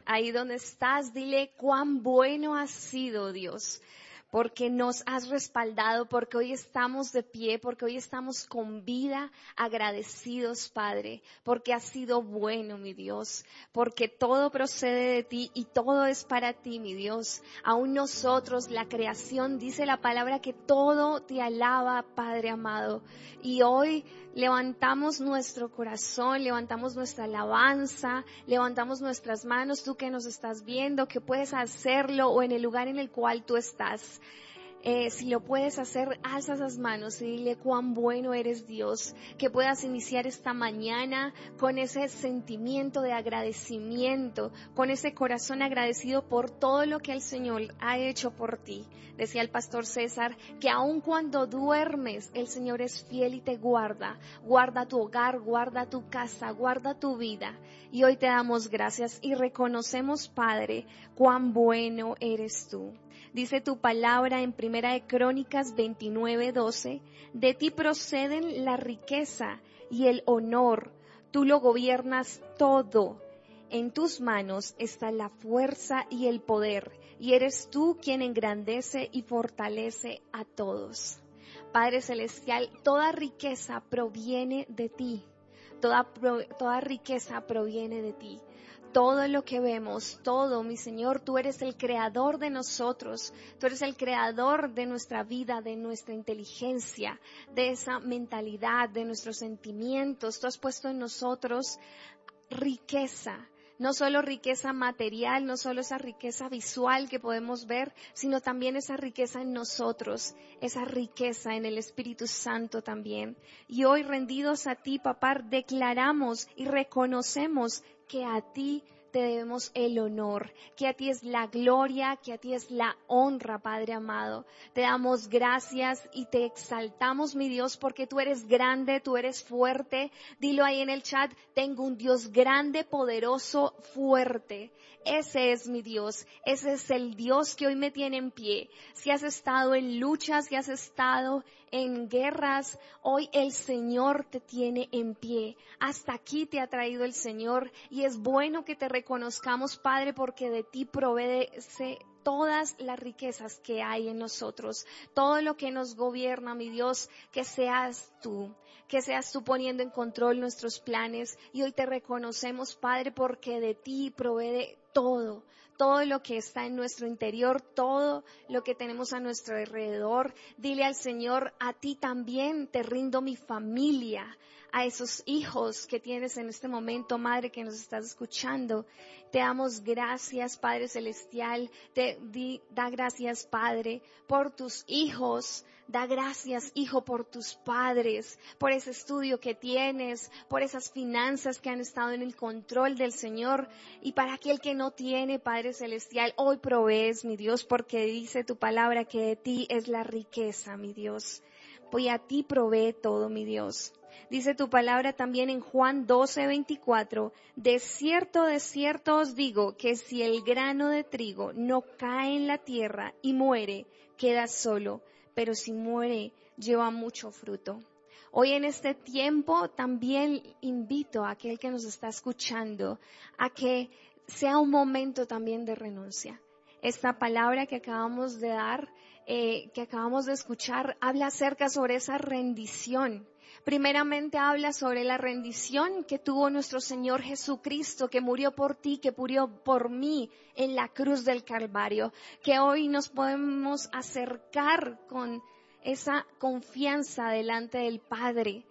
Ahí donde estás, dile cuán bueno has sido, Dios, porque nos has respaldado, porque hoy estamos de pie, porque hoy estamos con vida, agradecidos, Padre, porque has sido bueno, mi Dios, porque todo procede de ti y todo es para ti, mi Dios. Aún nosotros, la creación, dice la palabra que todo te alaba, Padre amado. Y hoy levantamos nuestro corazón, levantamos nuestra alabanza, levantamos nuestras manos, tú que nos estás viendo, que puedes hacerlo o en el lugar en el cual tú estás. Si lo puedes hacer, alza esas manos y dile cuán bueno eres, Dios, que puedas iniciar esta mañana con ese sentimiento de agradecimiento, con ese corazón agradecido por todo lo que el Señor ha hecho por ti. Decía el pastor César que aun cuando duermes, el Señor es fiel y te guarda tu hogar, guarda tu casa, guarda tu vida. Y hoy te damos gracias y reconocemos, Padre, cuán bueno eres tú. Dice tu palabra en Primera de Crónicas 29:12, de ti proceden la riqueza y el honor, tú lo gobiernas todo. En tus manos está la fuerza y el poder, y eres tú quien engrandece y fortalece a todos. Padre Celestial, toda riqueza proviene de ti, toda riqueza proviene de ti. Todo lo que vemos, todo, mi Señor, tú eres el creador de nosotros, tú eres el creador de nuestra vida, de nuestra inteligencia, de esa mentalidad, de nuestros sentimientos. Tú has puesto en nosotros riqueza, no solo riqueza material, no solo esa riqueza visual que podemos ver, sino también esa riqueza en nosotros, esa riqueza en el Espíritu Santo también. Y hoy, rendidos a ti, papá, declaramos y reconocemos que a ti te debemos el honor, que a ti es la gloria, que a ti es la honra, Padre amado. Te damos gracias y te exaltamos, mi Dios, porque tú eres grande, tú eres fuerte. Dilo ahí en el chat, tengo un Dios grande, poderoso, fuerte. Ese es mi Dios, ese es el Dios que hoy me tiene en pie. Si has estado en luchas, si has estado en guerras, hoy el Señor te tiene en pie. Hasta aquí te ha traído el Señor y es bueno que te reconozcamos, Padre, porque de ti provee todas las riquezas que hay en nosotros, todo lo que nos gobierna, mi Dios, que seas tú poniendo en control nuestros planes. Y hoy te reconocemos, Padre, porque de ti provee todo lo que está en nuestro interior, todo lo que tenemos a nuestro alrededor. Dile al Señor, a ti también te rindo mi familia, a esos hijos que tienes en este momento, Madre, que nos estás escuchando. Te damos gracias, Padre Celestial. Da gracias, Padre, por tus hijos. Da gracias, Hijo, por tus padres, por ese estudio que tienes, por esas finanzas que han estado en el control del Señor. Y para aquel que no tiene, Padre Celestial, hoy provees, mi Dios, porque dice tu palabra que de ti es la riqueza, mi Dios. Pues a ti provee todo, mi Dios. Dice tu palabra también en Juan 12:24, de cierto os digo que si el grano de trigo no cae en la tierra y muere, queda solo, pero si muere, lleva mucho fruto. Hoy en este tiempo también invito a aquel que nos está escuchando a que sea un momento también de renuncia. Esta palabra que acabamos de dar, que acabamos de escuchar, habla acerca sobre esa rendición. Primeramente habla sobre la rendición que tuvo nuestro Señor Jesucristo, que murió por ti, que murió por mí en la cruz del Calvario, que hoy nos podemos acercar con esa confianza delante del Padre,